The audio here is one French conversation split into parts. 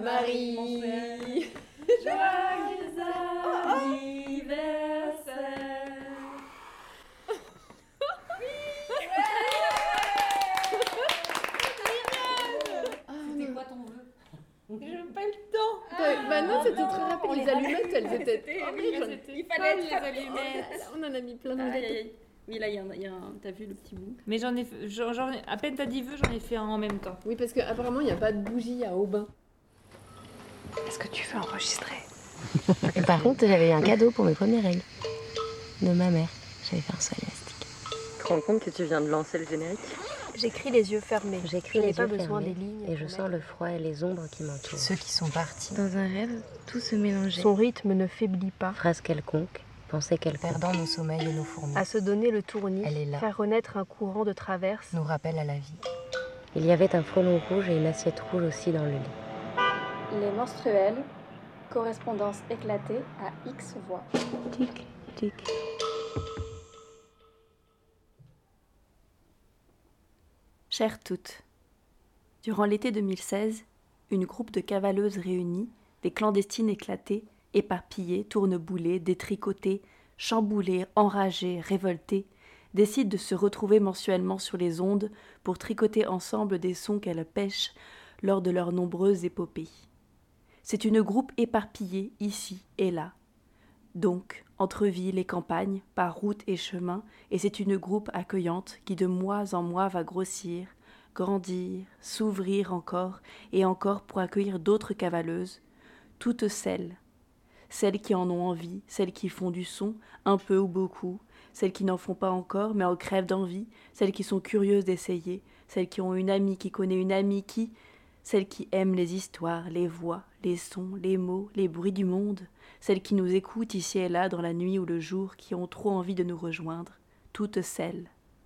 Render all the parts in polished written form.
Marie, joyeux anniversaire. C'était quoi ton vœu? j'ai pas le temps. Bah non, c'était très rapide. Les allumettes, elles étaient. Il fallait les allumettes. On en a mis plein dans le gâteau. Oui, là, il y a un. T'as vu le petit bout? Mais j'en ai à peine t'as dit vœux, j'en ai fait un en même temps. Oui, parce qu'apparemment, il n'y a pas de bougie à Aubin. Est-ce que tu veux enregistrer? Et par contre, j'avais un cadeau pour mes premières règles. De ma mère. J'avais fait un saut élastique. Tu te rends compte que tu viens de lancer le générique? J'écris les yeux fermés. J'écris Je n'ai les pas yeux besoin fermés, des lignes. et je sens le froid et les ombres qui m'entourent. Ceux qui sont partis. Dans un rêve, tout se mélangeait. Son rythme ne faiblit pas. Phrase quelconque, pensée quelconque. Perdant nos sommeils et nos fourmis. À se donner le tournis, Elle est là. faire renaître un courant de traverse. Nous rappelle à la vie. Il y avait un frelon rouge et une assiette rouge aussi dans le lit. Les menstruels, correspondance éclatée à X voix. Tic, tic. Chères toutes, durant l'été 2016, une groupe de cavaleuses réunies, des clandestines éclatées, éparpillées, tourneboulées, détricotées, chamboulées, enragées, révoltées, décident de se retrouver mensuellement sur les ondes pour tricoter ensemble des sons qu'elles pêchent lors de leurs nombreuses épopées. C'est une groupe éparpillée ici et là. Donc, entre villes et campagnes, par route et chemin, et c'est une groupe accueillante qui de mois en mois va grossir, grandir, s'ouvrir encore et encore pour accueillir d'autres cavaleuses, toutes celles qui en ont envie, celles qui font du son, un peu ou beaucoup, celles qui n'en font pas encore mais en crèvent d'envie, celles qui sont curieuses d'essayer, celles qui ont une amie qui connaît une amie qui, celles qui aiment les histoires, les voix, les sons, les mots, les bruits du monde, celles qui nous écoutent ici et là dans la nuit ou le jour, qui ont trop envie de nous rejoindre, toutes celles.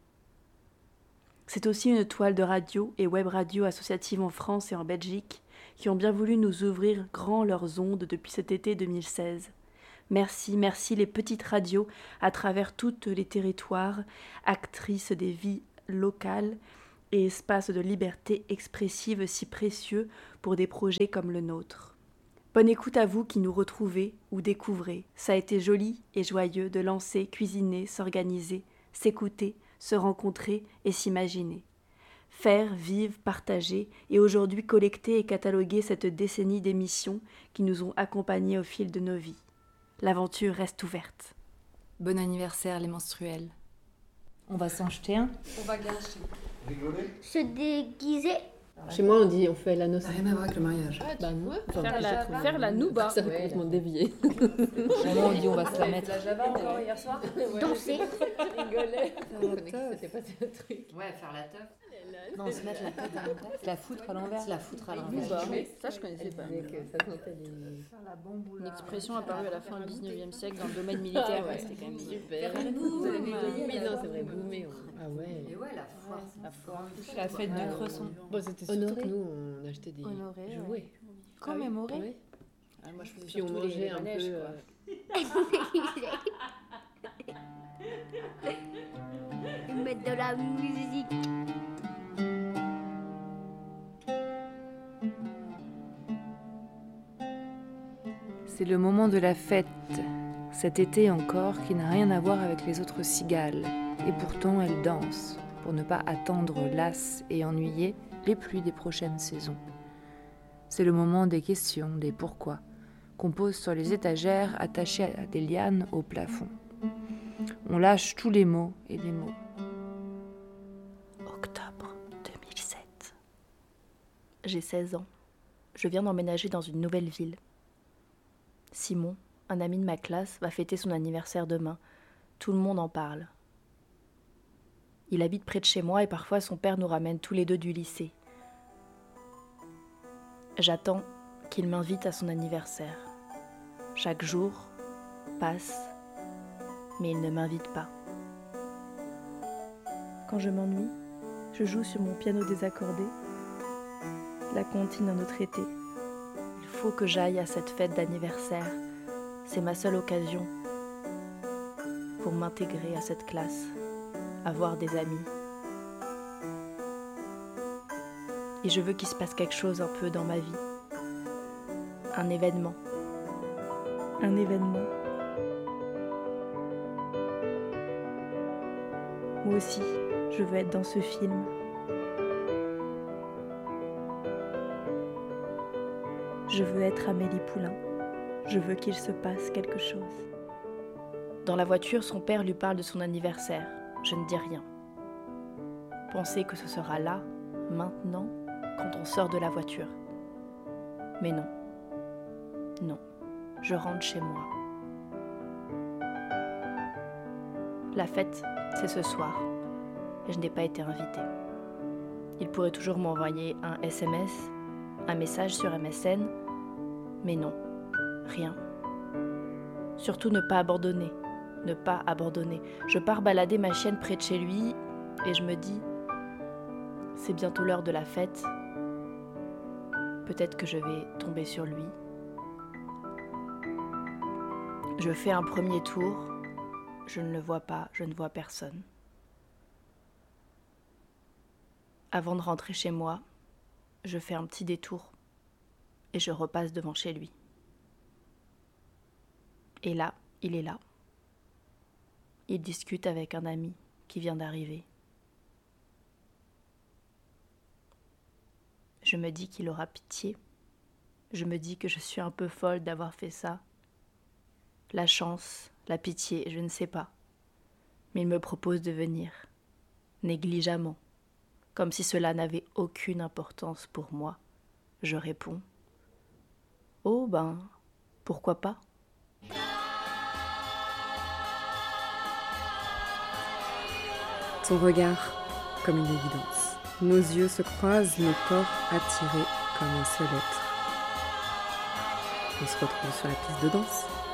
C'est aussi une toile de radio et web radio associative en France et en Belgique qui ont bien voulu nous ouvrir grand leurs ondes depuis cet été 2016. Merci, merci les petites radios à travers tous les territoires, actrices des vies locales et espaces de liberté expressive si précieux pour des projets comme le nôtre. Bonne écoute à vous qui nous retrouvez ou découvrez. Ça a été joli et joyeux de lancer, cuisiner, s'organiser, s'écouter, se rencontrer et s'imaginer. Faire, vivre, partager et aujourd'hui collecter et cataloguer cette décennie d'émissions qui nous ont accompagnés au fil de nos vies. L'aventure reste ouverte. Bon anniversaire les menstruels. On va s'en jeter un. On va gâcher. Se déguiser. Chez moi, on fait la noce. Ça n'a rien à voir avec le mariage. Bah, moi, Faire la nouba. ça va complètement dévié. Moment on dit on va se la mettre. La Java encore hier soir? Danser. Rigolait. C'était pas ce truc. Ouais, faire la teuf. Non, se mettre la tête à l'envers. La foutre à l'envers. Se la foutre à l'envers. Nouba. Ça je connaissais pas. Ça sentait les... Une expression apparue à la fin du 19e siècle dans le domaine militaire. Ah ouais. C'était quand même Super. Vous allez rigoler. Oui, non, c'est vrai, boomer. Ah ouais. Et ouais, la foire. La foire. la fête du cresson. Bon, c'était surtout que nous, on achetait des Honoré, jouets. Commémorer. Ouais. Ah, moi, je faisais Puis on surtout mangeait les un manèges, peu... Mettre de la musique. C'est le moment de la fête, cet été encore, qui n'a rien à voir avec les autres cigales. Et pourtant, elle danse, pour ne pas attendre lasse et ennuyée les pluies des prochaines saisons. C'est le moment des questions, des pourquoi, qu'on pose sur les étagères attachées à des lianes au plafond. On lâche tous les mots et les mots. Octobre 2007. J'ai 16 ans. Je viens d'emménager dans une nouvelle ville. Simon, un ami de ma classe, va fêter son anniversaire demain. Tout le monde en parle. Il habite près de chez moi et parfois son père nous ramène tous les deux du lycée. J'attends qu'il m'invite à son anniversaire. Chaque jour passe, mais il ne m'invite pas. Quand je m'ennuie, je joue sur mon piano désaccordé la comptine d'un autre été. Il faut que j'aille à cette fête d'anniversaire. C'est ma seule occasion pour m'intégrer à cette classe, avoir des amis. Et je veux qu'il se passe quelque chose un peu dans ma vie. Un événement. Un événement. Moi aussi, je veux être dans ce film. Je veux être Amélie Poulain. Je veux qu'il se passe quelque chose. Dans la voiture, son père lui parle de son anniversaire. Je ne dis rien. Pensez que ce sera là, maintenant, quand on sort de la voiture. Mais non. Non. Je rentre chez moi. La fête, c'est ce soir. Et je n'ai pas été invitée. Il pourrait toujours m'envoyer un SMS, un message sur MSN. Mais non. Rien. Surtout ne pas abandonner. Ne pas abandonner. Je pars balader ma chienne près de chez lui et je me dis, c'est bientôt l'heure de la fête. Peut-être que je vais tomber sur lui. Je fais un premier tour. Je ne le vois pas, je ne vois personne. Avant de rentrer chez moi, je fais un petit détour et je repasse devant chez lui. Et là, il est là. Il discute avec un ami qui vient d'arriver. Je me dis qu'il aura pitié. Je me dis que je suis un peu folle d'avoir fait ça. La chance, la pitié, je ne sais pas. Mais il me propose de venir, négligemment, comme si cela n'avait aucune importance pour moi. Je réponds, « Oh ben, pourquoi pas ?» Ton regard, comme une évidence. Nos yeux se croisent, nos corps attirés comme un seul être. On se retrouve sur la piste de danse.